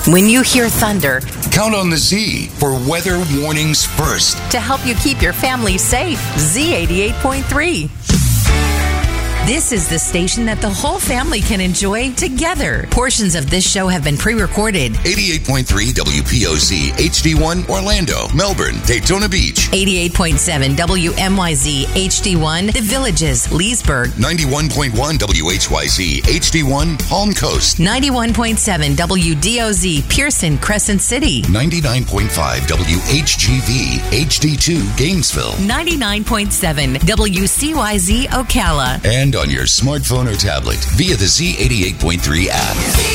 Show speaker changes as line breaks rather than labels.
When you hear thunder,
count on the Z for weather warnings first.
to help you keep your family safe. Z88.3. This is the station that the whole family can enjoy together. Portions of this show have been pre-recorded.
88.3 WPOZ HD1 Orlando, Melbourne, Daytona Beach.
88.7 WMYZ HD1 The Villages, Leesburg.
91.1 WHYZ HD1 Palm Coast.
91.7 WDOZ Pearson, Crescent City.
99.5 WHGV HD2 Gainesville.
99.7 WCYZ Ocala.
And on your smartphone or tablet via the Z88.3 app.